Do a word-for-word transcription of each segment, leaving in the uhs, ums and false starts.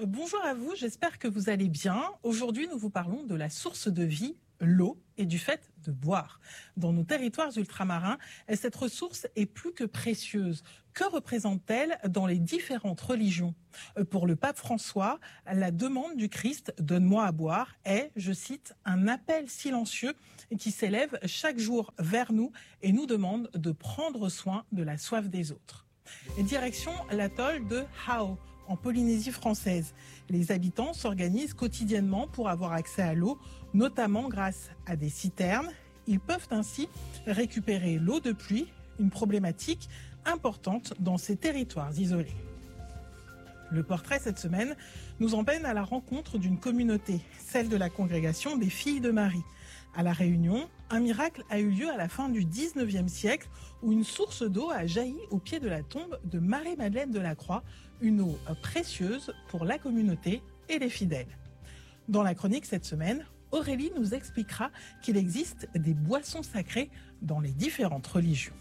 Bonjour à vous, j'espère que vous allez bien. Aujourd'hui, nous vous parlons de la source de vie, l'eau, et du fait de boire. Dans nos territoires ultramarins, cette ressource est plus que précieuse. Que représente-t-elle dans les différentes religions ? Pour le pape François, la demande du Christ « Donne-moi à boire » est, je cite, un appel silencieux qui s'élève chaque jour vers nous et nous demande de prendre soin de la soif des autres. Direction l'atoll de Hao, en Polynésie française. Les habitants s'organisent quotidiennement pour avoir accès à l'eau, notamment grâce à des citernes. Ils peuvent ainsi récupérer l'eau de pluie, une problématique importante dans ces territoires isolés. Le portrait cette semaine nous emmène à la rencontre d'une communauté, celle de la congrégation des Filles de Marie. À La Réunion, un miracle a eu lieu à la fin du dix-neuvième siècle où une source d'eau a jailli au pied de la tombe de Marie-Madeleine de la Croix, une eau précieuse pour la communauté et les fidèles. Dans la chronique cette semaine, Aurélie nous expliquera qu'il existe des boissons sacrées dans les différentes religions.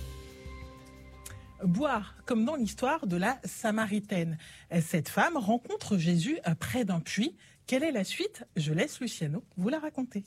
Boire, comme dans l'histoire de la Samaritaine. Cette femme rencontre Jésus près d'un puits. Quelle est la suite ? Je laisse Luciano vous la raconter.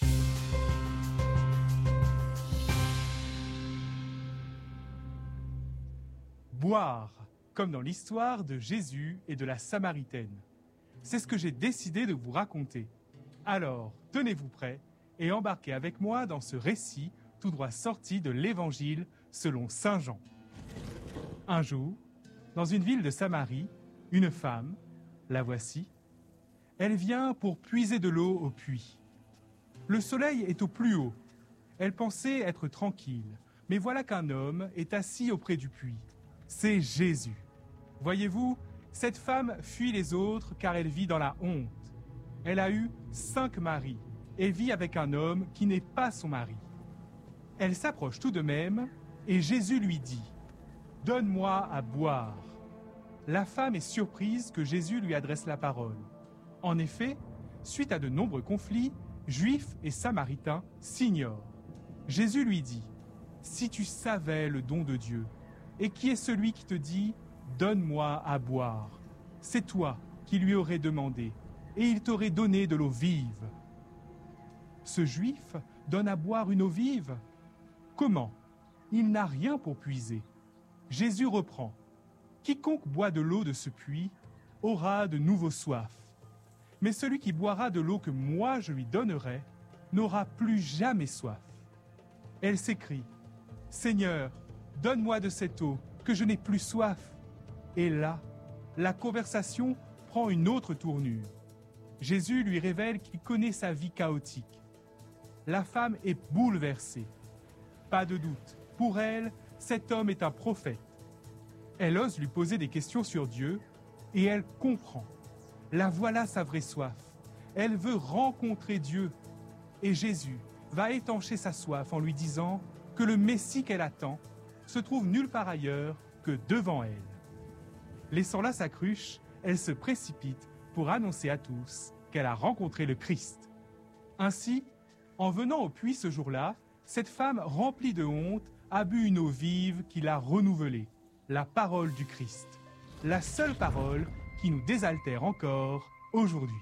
Boire, comme dans l'histoire de Jésus et de la Samaritaine. C'est ce que j'ai décidé de vous raconter. Alors, tenez-vous prêts et embarquez avec moi dans ce récit tout droit sorti de l'Évangile selon saint Jean. Un jour, dans une ville de Samarie, une femme, la voici, elle vient pour puiser de l'eau au puits. Le soleil est au plus haut. Elle pensait être tranquille, mais voilà qu'un homme est assis auprès du puits. C'est Jésus. Voyez-vous, cette femme fuit les autres car elle vit dans la honte. Elle a eu cinq maris et vit avec un homme qui n'est pas son mari. Elle s'approche tout de même et Jésus lui dit « Donne-moi à boire ». La femme est surprise que Jésus lui adresse la parole. En effet, suite à de nombreux conflits, Juifs et Samaritains s'ignorent. Jésus lui dit « Si tu savais le don de Dieu, et qui est celui qui te dit « Donne-moi à boire », c'est toi qui lui aurais demandé, et il t'aurait donné de l'eau vive. Ce Juif donne à boire une eau vive ? Comment ? Il n'a rien pour puiser. Jésus reprend « Quiconque boit de l'eau de ce puits aura de nouveau soif. Mais celui qui boira de l'eau que moi je lui donnerai n'aura plus jamais soif. » Elle s'écrie « Seigneur, donne-moi de cette eau, que je n'ai plus soif. » Et là, la conversation prend une autre tournure. Jésus lui révèle qu'il connaît sa vie chaotique. La femme est bouleversée. Pas de doute, pour elle, cet homme est un prophète. Elle ose lui poser des questions sur Dieu et elle comprend. La voilà sa vraie soif. Elle veut rencontrer Dieu. Et Jésus va étancher sa soif en lui disant que le Messie qu'elle attend se trouve nulle part ailleurs que devant elle. Laissant là sa cruche, elle se précipite pour annoncer à tous qu'elle a rencontré le Christ. Ainsi, en venant au puits ce jour-là, cette femme remplie de honte a bu une eau vive qui l'a renouvelée, la parole du Christ, la seule parole qui nous désaltère encore aujourd'hui.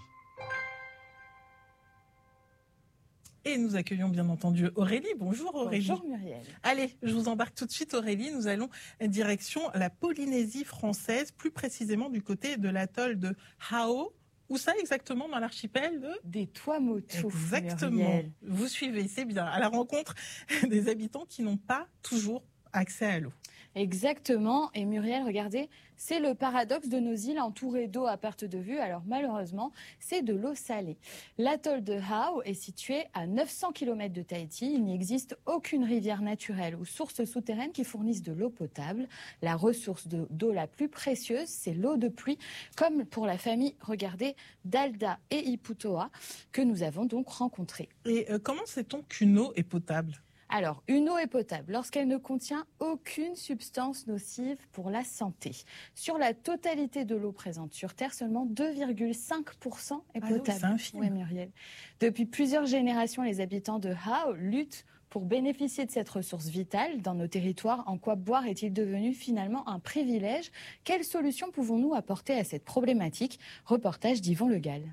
Et nous accueillons bien entendu Aurélie. Bonjour Aurélie. Bonjour Muriel. Allez, je vous embarque tout de suite Aurélie. Nous allons direction la Polynésie française, plus précisément du côté de l'atoll de Hao. Où ça exactement dans l'archipel de... Des Tuamotu. Exactement. Muriel. Vous suivez, c'est bien. À la rencontre des habitants qui n'ont pas toujours accès à l'eau. Exactement. Et Muriel, regardez, c'est le paradoxe de nos îles entourées d'eau à perte de vue. Alors malheureusement, c'est de l'eau salée. L'atoll de Hao est situé à neuf cents kilomètres de Tahiti. Il n'existe aucune rivière naturelle ou source souterraine qui fournisse de l'eau potable. La ressource de- d'eau la plus précieuse, c'est l'eau de pluie, comme pour la famille, regardez, d'Alda et Iputoa, que nous avons donc rencontrée. Et euh, comment sait-on qu'une eau est potable ? Alors, une eau est potable lorsqu'elle ne contient aucune substance nocive pour la santé. Sur la totalité de l'eau présente sur Terre, seulement deux virgule cinq pour cent est Ah oui, potable. c'est infime. Ouais, Muriel. Depuis plusieurs générations, les habitants de Hao luttent Pour bénéficier de cette ressource vitale dans nos territoires, en quoi boire est-il devenu finalement un privilège? Quelles solutions pouvons-nous apporter à cette problématique? Reportage d'Yvon Le Gall.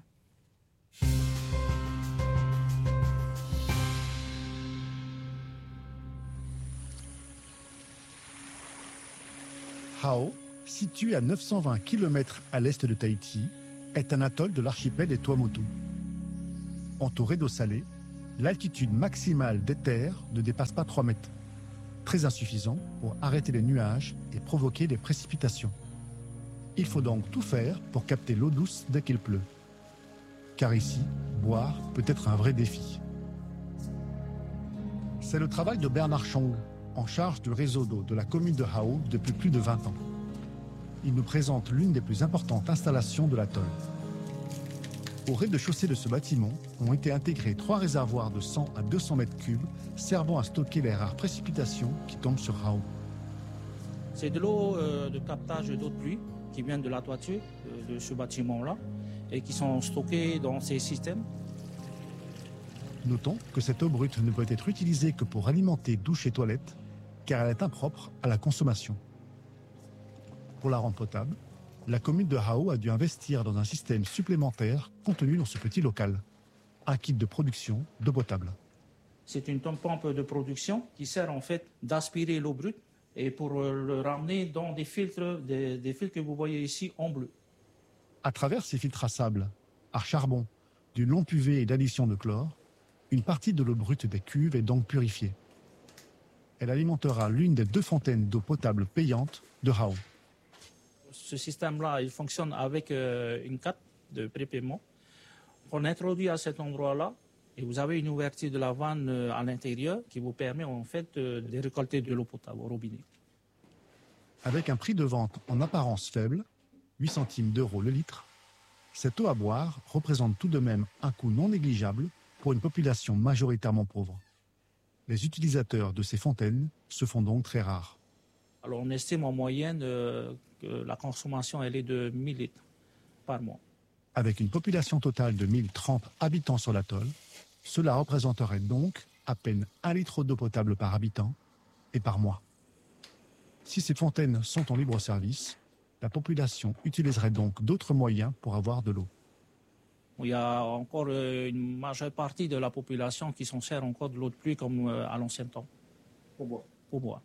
Hao, situé à neuf cent vingt kilomètres à l'est de Tahiti, est un atoll de l'archipel des Tuamotu. Entouré d'eau salée, l'altitude maximale des terres ne dépasse pas trois mètres, très insuffisant pour arrêter les nuages et provoquer des précipitations. Il faut donc tout faire pour capter l'eau douce dès qu'il pleut. Car ici, boire peut être un vrai défi. C'est le travail de Bernard Chong, en charge du réseau d'eau de la commune de Hao depuis plus de vingt ans. Il nous présente l'une des plus importantes installations de l'atoll. Au rez-de-chaussée de ce bâtiment ont été intégrés trois réservoirs de cent à deux cents mètres cubes servant à stocker les rares précipitations qui tombent sur Hao. C'est de l'eau euh, de captage d'eau de pluie qui vient de la toiture de, de ce bâtiment-là et qui sont stockées dans ces systèmes. Notons que cette eau brute ne peut être utilisée que pour alimenter douches et toilettes, car elle est impropre à la consommation. Pour la rendre potable, la commune de Hao a dû investir dans un système supplémentaire contenu dans ce petit local, un kit de production d'eau potable. C'est une pompe de production qui sert en fait d'aspirer l'eau brute et pour le ramener dans des filtres, des, des filtres que vous voyez ici en bleu. À travers ces filtres à sable, à charbon, du long P U V et d'addition de chlore, une partie de l'eau brute des cuves est donc purifiée. Elle alimentera l'une des deux fontaines d'eau potable payante de Hao. Ce système-là, il fonctionne avec euh, une carte de prépaiement qu'on introduit à cet endroit-là et vous avez une ouverture de la vanne euh, à l'intérieur qui vous permet en fait euh, de récolter de l'eau potable au robinet. Avec un prix de vente en apparence faible, huit centimes d'euros le litre, cette eau à boire représente tout de même un coût non négligeable pour une population majoritairement pauvre. Les utilisateurs de ces fontaines se font donc très rares. Alors on estime en moyenne euh, que la consommation elle est de mille litres par mois. Avec une population totale de mille trente habitants sur l'atoll, cela représenterait donc à peine un litre d'eau potable par habitant et par mois. Si ces fontaines sont en libre service, la population utiliserait donc d'autres moyens pour avoir de l'eau. Il y a encore une majeure partie de la population qui s'en sert encore de l'eau de pluie comme à l'ancien temps, pour boire. Pour boire.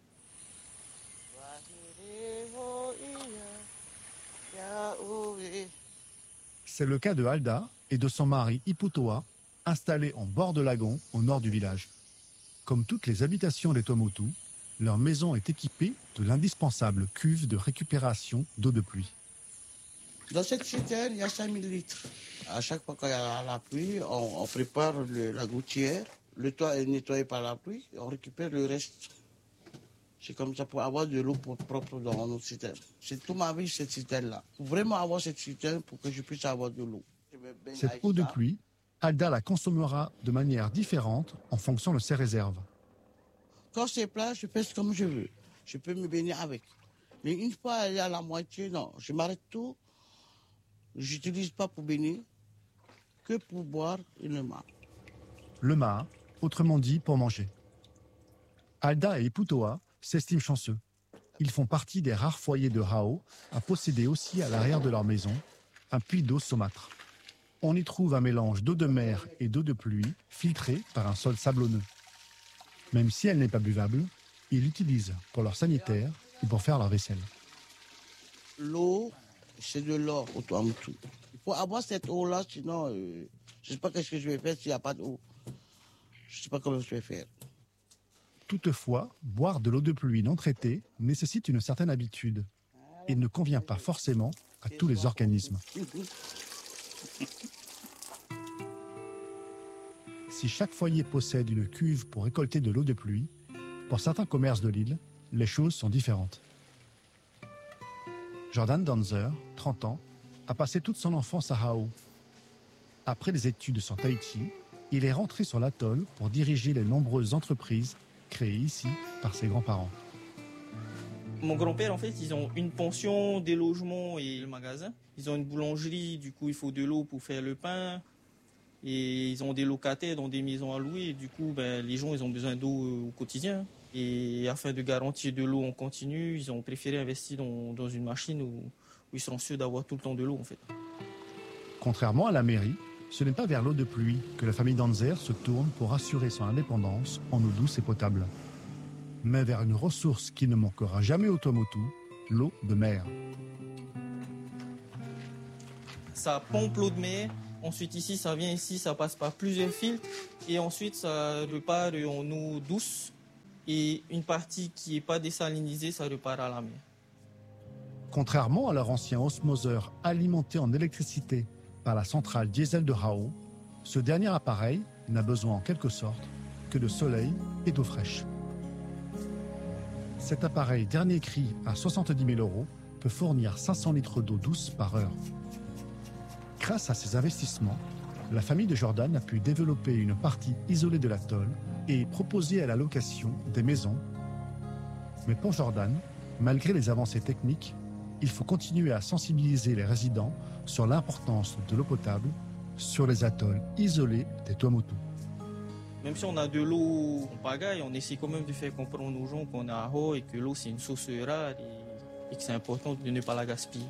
C'est le cas de Alda et de son mari Iputoa, installés en bord de lagon au nord du village. Comme toutes les habitations des Tuamotu, leur maison est équipée de l'indispensable cuve de récupération d'eau de pluie. Dans cette citerne, il y a cinq mille litres. À chaque fois qu'il y a la pluie, on, on prépare le, la gouttière. Le toit est nettoyé par la pluie et on récupère le reste. C'est comme ça pour avoir de l'eau propre dans nos citernes. C'est toute ma vie, cette citerne-là. Pour vraiment avoir cette citerne pour que je puisse avoir de l'eau. Cette eau de pluie, Alda la consommera de manière différente en fonction de ses réserves. Quand c'est plat, je fais comme je veux. Je peux me baigner avec. Mais une fois elle est à la moitié, non. Je m'arrête tout. Je n'utilise pas pour baigner, que pour boire et le main. Le maha, autrement dit pour manger. Alda et Iputoa s'estiment chanceux. Ils font partie des rares foyers de Hao à posséder aussi à l'arrière de leur maison un puits d'eau saumâtre. On y trouve un mélange d'eau de mer et d'eau de pluie filtrée par un sol sablonneux. Même si elle n'est pas buvable, ils l'utilisent pour leur sanitaire et pour faire leur vaisselle. L'eau, c'est de l'or au Tuamotu. Il faut avoir cette eau-là, sinon euh, je ne sais pas ce que je vais faire s'il n'y a pas d'eau. Je ne sais pas comment je vais faire. Toutefois, boire de l'eau de pluie non traitée nécessite une certaine habitude et ne convient pas forcément à tous les organismes. Si chaque foyer possède une cuve pour récolter de l'eau de pluie, pour certains commerces de l'île, les choses sont différentes. Jordan Danzer, trente ans, a passé toute son enfance à Hao. Après des études sur Tahiti, il est rentré sur l'atoll pour diriger les nombreuses entreprises créées ici par ses grands-parents. Mon grand-père, en fait, ils ont une pension, des logements et le magasin. Ils ont une boulangerie, du coup, il faut de l'eau pour faire le pain. Et ils ont des locataires dans des maisons à louer. Et du coup, ben, les gens, ils ont besoin d'eau au quotidien. Et afin de garantir de l'eau en continu, ils ont préféré investir dans, dans une machine où, où ils sont sûrs d'avoir tout le temps de l'eau, en fait. Contrairement à la mairie, ce n'est pas vers l'eau de pluie que la famille Danzer se tourne pour assurer son indépendance en eau douce et potable, mais vers une ressource qui ne manquera jamais au Tuamotu, l'eau de mer. Ça pompe l'eau de mer. Ensuite, ici, ça vient ici, ça passe par plusieurs filtres. Et ensuite, ça repart en eau douce. Et une partie qui n'est pas désalinisée, ça repart à la mer. Contrairement à leur ancien osmoseur alimenté en électricité par la centrale diesel de Hao, ce dernier appareil n'a besoin en quelque sorte que de soleil et d'eau fraîche. Cet appareil dernier cri à soixante-dix mille euros peut fournir cinq cents litres d'eau douce par heure. Grâce à ces investissements, la famille de Jordan a pu développer une partie isolée de l'atoll et proposer à la location des maisons. Mais pour Jordan, malgré les avancées techniques, il faut continuer à sensibiliser les résidents sur l'importance de l'eau potable sur les atolls isolés des Tuamotu. Même si on a de l'eau en pagaille, on essaie quand même de faire comprendre aux gens qu'on a à Hao et que l'eau c'est une source rare et, et que c'est important de ne pas la gaspiller.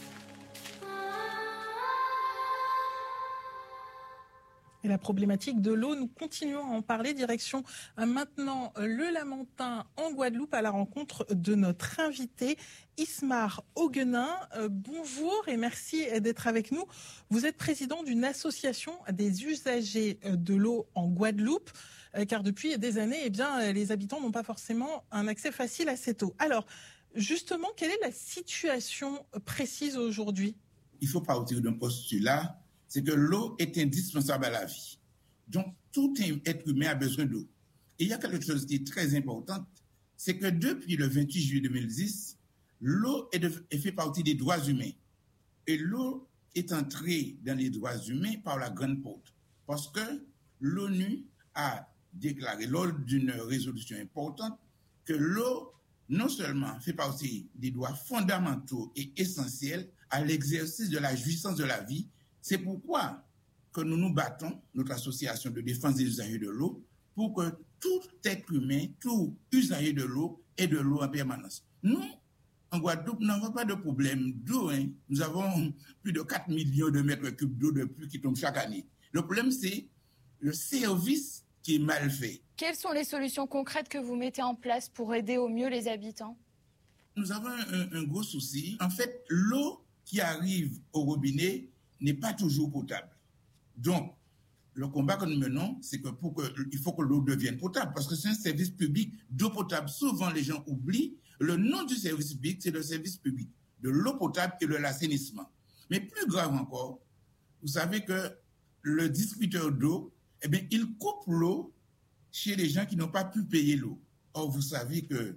Et la problématique de l'eau, nous continuons à en parler. Direction euh, maintenant euh, le Lamentin en Guadeloupe à la rencontre de notre invité Ismar Auguenin. Euh, bonjour et merci d'être avec nous. Vous êtes président d'une association des usagers de l'eau en Guadeloupe, euh, car depuis des années, eh bien, les habitants n'ont pas forcément un accès facile à cette eau. Alors, justement, quelle est la situation précise aujourd'hui ? Il faut partir d'un postulat, c'est que l'eau est indispensable à la vie. Donc, tout être humain a besoin d'eau. Et il y a quelque chose qui est très important, c'est que depuis le vingt-huit juillet deux mille dix, l'eau est, de, est fait partie des droits humains. Et l'eau est entrée dans les droits humains par la grande porte. Parce que l'ONU a déclaré, lors d'une résolution importante, que l'eau, non seulement fait partie des droits fondamentaux et essentiels à l'exercice de la jouissance de la vie. C'est pourquoi que nous nous battons, notre association de défense des usagers de l'eau, pour que tout être humain, tout usager de l'eau ait de l'eau en permanence. Nous, en Guadeloupe, nous n'avons pas de problème d'eau. Hein. Nous avons plus de quatre millions de mètres cubes d'eau de pluie qui tombent chaque année. Le problème, c'est le service qui est mal fait. Quelles sont les solutions concrètes que vous mettez en place pour aider au mieux les habitants ? Nous avons un, un gros souci. En fait, l'eau qui arrive au robinet n'est pas toujours potable. Donc, le combat que nous menons, c'est que pour que, il faut que l'eau devienne potable, parce que c'est un service public d'eau potable. Souvent, les gens oublient, le nom du service public, c'est le service public de l'eau potable et de l'assainissement. Mais plus grave encore, vous savez que le distributeur d'eau, eh bien, il coupe l'eau chez les gens qui n'ont pas pu payer l'eau. Or, vous savez que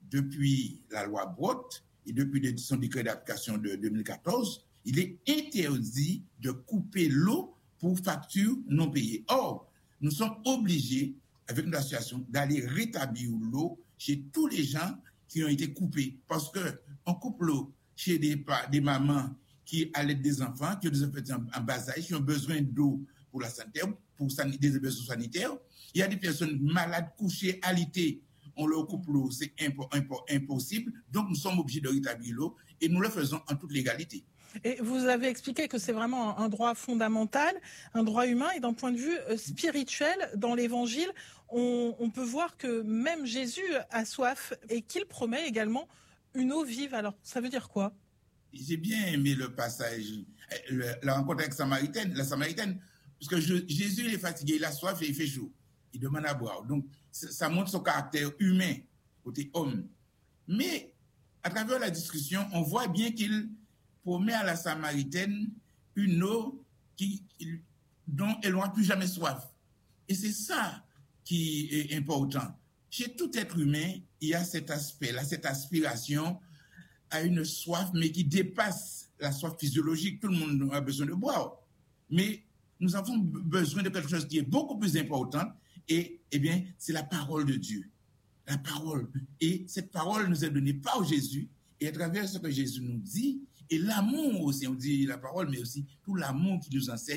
depuis la loi Brotte et depuis son décret d'application de deux mille quatorze, il est interdit de couper l'eau pour factures non payées. Or, nous sommes obligés, avec notre association, d'aller rétablir l'eau chez tous les gens qui ont été coupés. Parce qu'on coupe l'eau chez des, des mamans qui allaitent des enfants, qui ont des enfants en bas âge, qui ont besoin d'eau pour la santé, pour des besoins sanitaires. Il y a des personnes malades, couchées, alitées. On leur coupe l'eau, c'est impo- impo- impossible. Donc, nous sommes obligés de rétablir l'eau et nous le faisons en toute légalité. Et vous avez expliqué que c'est vraiment un droit fondamental, un droit humain. Et d'un point de vue spirituel, dans l'Évangile, on, on peut voir que même Jésus a soif et qu'il promet également une eau vive. Alors, ça veut dire quoi ? J'ai bien aimé le passage, le, la rencontre avec Samaritaine, la Samaritaine, parce que je, Jésus il est fatigué, il a soif et il fait chaud. Il demande à boire. Donc, ça montre son caractère humain, côté homme. Mais, à travers la discussion, on voit bien qu'il promet à la Samaritaine une eau qui, dont elle n'aura plus jamais soif. Et c'est ça qui est important. Chez tout être humain, il y a cet aspect-là, cette aspiration à une soif, mais qui dépasse la soif physiologique. Tout le monde a besoin de boire. Mais nous avons besoin de quelque chose qui est beaucoup plus important, et eh bien, c'est la parole de Dieu. La parole. Et cette parole nous est donnée par Jésus, et à travers ce que Jésus nous dit, et l'amour aussi, on dit la parole, mais aussi tout l'amour qui nous enseigne,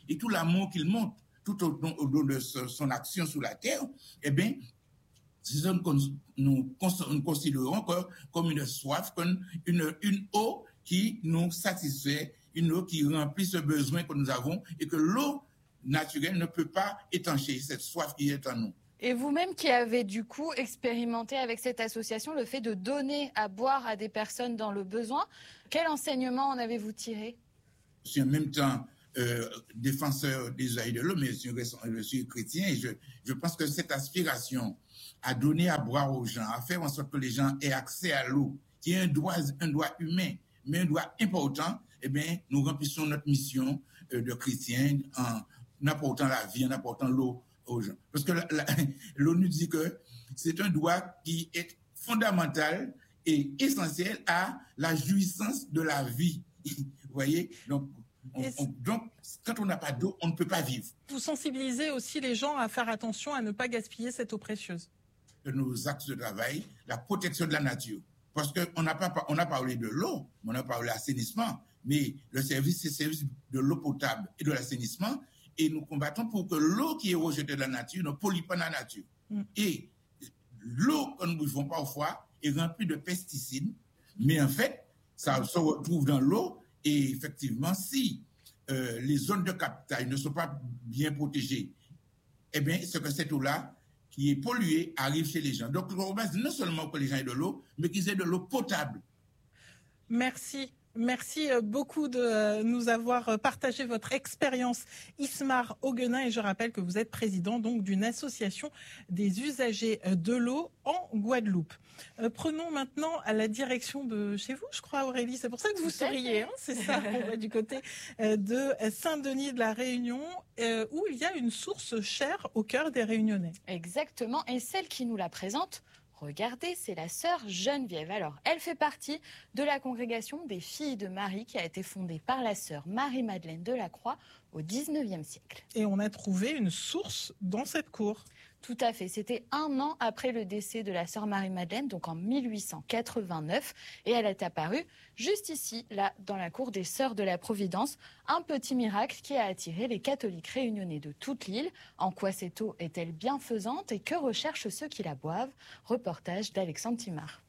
et tout l'amour qu'il montre tout au long de son action sur la terre, eh bien, c'est ça que nous considérons comme une soif, comme une, une eau qui nous satisfait, une eau qui remplit ce besoin que nous avons et que l'eau naturelle ne peut pas étancher cette soif qui est en nous. Et vous-même qui avez du coup expérimenté avec cette association le fait de donner à boire à des personnes dans le besoin, quel enseignement en avez-vous tiré? Je suis en même temps euh, défenseur des usagers de l'eau, mais je suis, je suis chrétien et je, je pense que cette aspiration à donner à boire aux gens, à faire en sorte que les gens aient accès à l'eau, qui est un droit, un droit humain, mais un droit important, eh bien, nous remplissons notre mission euh, de chrétien en apportant la vie, en apportant l'eau aux gens. Parce que l'ONU dit que c'est un droit qui est fondamental et essentiel à la jouissance de la vie. Vous voyez? Donc, on, on, donc, quand on n'a pas d'eau, on ne peut pas vivre. Vous sensibilisez aussi les gens à faire attention à ne pas gaspiller cette eau précieuse. De nos axes de travail, la protection de la nature. Parce qu'on n'a pas, on a parlé de l'eau, on a parlé de l'assainissement, mais le service, c'est le service de l'eau potable et de l'assainissement. Et nous combattons pour que l'eau qui est rejetée de la nature ne pollue pas la nature. Mm. Et l'eau que nous buvons parfois est remplie de pesticides, mais en fait, ça se retrouve dans l'eau. Et effectivement, si euh, les zones de captage ne sont pas bien protégées, eh bien, c'est que cette eau-là, qui est polluée, arrive chez les gens. Donc, on va non seulement que les gens aient de l'eau, mais qu'ils aient de l'eau potable. Merci. Merci beaucoup de nous avoir partagé votre expérience, Ismar Auguenin, et je rappelle que vous êtes président donc d'une association des usagers de l'eau en Guadeloupe. Euh, prenons maintenant à la direction de chez vous, je crois, Aurélie. C'est pour ça que vous souriez, hein, c'est ça. On va du côté de Saint-Denis de la Réunion, euh, où il y a une source chère au cœur des Réunionnais. Exactement, et celle qui nous la présente, regardez, c'est la sœur Geneviève. Alors, elle fait partie de la congrégation des Filles de Marie qui a été fondée par la sœur Marie-Madeleine de la Croix au dix-neuvième siècle. Et on a trouvé une source dans cette cour. Tout à fait. C'était un an après le décès de la sœur Marie-Madeleine, donc en mille huit cent quatre-vingt-neuf. Et elle est apparue juste ici, là, dans la cour des Sœurs de la Providence. Un petit miracle qui a attiré les catholiques réunionnais de toute l'île. En quoi cette eau est-elle bienfaisante et que recherchent ceux qui la boivent? Reportage d'Alexandre Timard.